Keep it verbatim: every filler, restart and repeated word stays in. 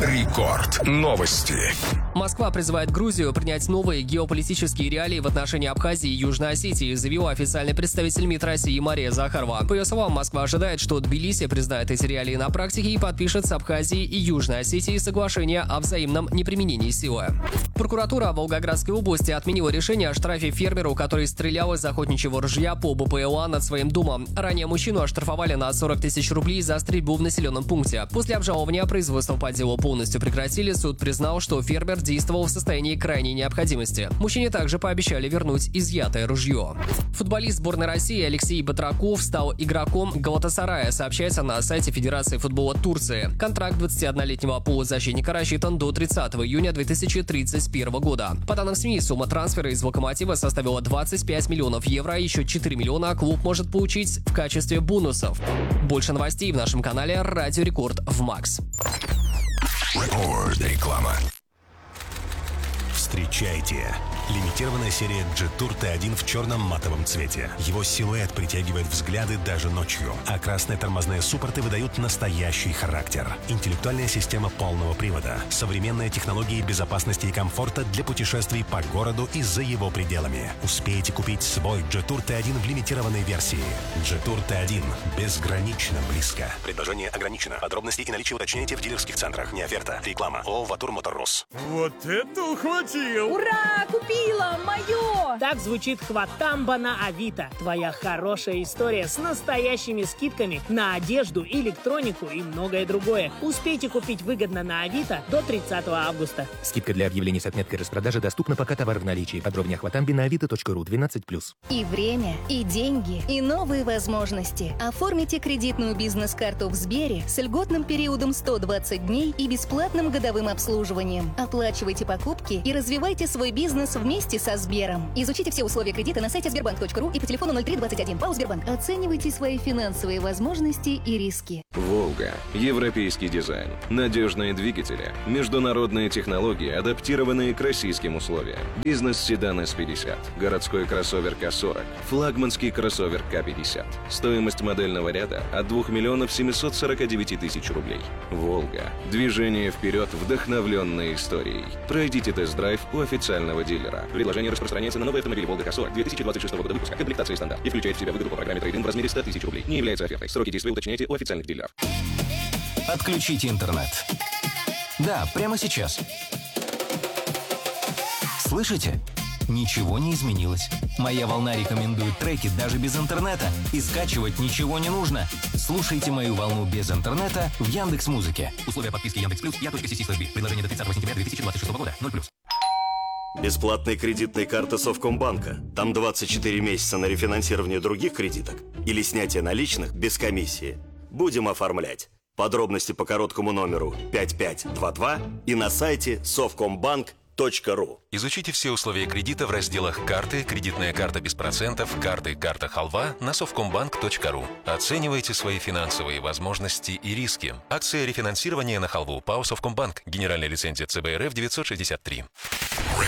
Рекорд. Новости. Москва призывает Грузию принять новые геополитические реалии в отношении Абхазии и Южной Осетии, заявила официальный представитель МИД России Мария Захарова. По ее словам, Москва ожидает, что Тбилиси признает эти реалии на практике и подпишет с Абхазией и Южной Осетией соглашение о взаимном неприменении силы. Прокуратура Волгоградской области отменила решение о штрафе фермеру, который стрелял из охотничьего ружья по БПЛА над своим домом. Ранее мужчину оштрафовали на сорок тысяч рублей за стрельбу в населенном пункте. После обжалования производство по делу полностью прекратили. Суд признал, что фермер действовал в состоянии крайней необходимости. Мужчине также пообещали вернуть изъятое ружье. Футболист сборной России Алексей Батраков стал игроком Галатасарая, сообщается на сайте Федерации футбола Турции. Контракт двадцатиоднолетнего полузащитника рассчитан до тридцатого июня две тысячи тридцать первого года. По данным СМИ, сумма трансфера из Локомотива составила двадцать пять миллионов евро, а еще четыре миллиона клуб может получить в качестве бонусов. Больше новостей в нашем канале Радио Рекорд в Макс. Рекорд. Реклама. Встречайте! Лимитированная серия Jetour ти один в черном матовом цвете. Его силуэт притягивает взгляды даже ночью, а красные тормозные суппорты выдают настоящий характер. Интеллектуальная система полного привода, современные технологии безопасности и комфорта для путешествий по городу и за его пределами. Успейте купить свой Jetour ти один в лимитированной версии. Jetour ти один. Безгранично близко. Предложение ограничено. Подробности и наличие уточняйте в дилерских центрах. Не оферта. Реклама. ООО «Ватур Моторрус». Вот это ухватил! Ура! Купила! Мое! Так звучит хватамба на Авито. Твоя хорошая история с настоящими скидками на одежду, электронику и многое другое. Успейте купить выгодно на Авито до тридцатого августа. Скидка для объявлений с отметкой распродажи доступна, пока товар в наличии. Подробнее о хватамбе на авито точка ру. двенадцать плюс. И время, и деньги, и новые возможности. Оформите кредитную бизнес-карту в Сбере с льготным периодом сто двадцать дней и бесплатным годовым обслуживанием. Оплачивайте покупки и развивайте свой бизнес вместе со Сбером. Изучите все условия кредита на сайте сбербанк точка ру и по телефону ноль три двадцать один. ПАО «Сбербанк». Оценивайте свои финансовые возможности и риски. «Волга». Европейский дизайн. Надежные двигатели. Международные технологии, адаптированные к российским условиям. Бизнес-седан эс пятьдесят. Городской кроссовер ка сорок. Флагманский кроссовер ка пятьдесят. Стоимость модельного ряда от двух миллионов семисот сорока девяти тысяч рублей. «Волга». Движение вперед, вдохновленное историей. Пройдите тест-драйв у официального дилера. Предложение распространяется на новые автомобили «Волга ка сорок» две тысячи двадцать шестого года выпуска. Комплектация стандарт. И включает в себя выгоду по программе трейд-ин в размере ста тысяч рублей. Не является офертой. Сроки действия уточняйте у официальных дилеров. Отключите интернет. Да, прямо сейчас. Слышите? Ничего не изменилось. Моя волна рекомендует треки даже без интернета. И скачивать ничего не нужно. Слушайте мою волну без интернета в Яндекс.Музыке. Условия подписки Яндекс.Плюс, я.си слэш би. Предложение до тридцатого сентября две тысячи двадцать шестого года. ноль плюс. Бесплатная кредитная карта Совкомбанка. Там двадцать четыре месяца на рефинансирование других кредиток или снятие наличных без комиссии. Будем оформлять. Подробности по короткому номеру пять пять два два и на сайте совкомбанк точка ру. Изучите все условия кредита в разделах «Карты», «Кредитная карта без процентов», «Карты», «Карта халва» на совкомбанк точка ру. Оценивайте свои финансовые возможности и риски. Акция рефинансирования на халву. ПАО «Совкомбанк». Генеральная лицензия ЦБ РФ девятьсот шестьдесят три.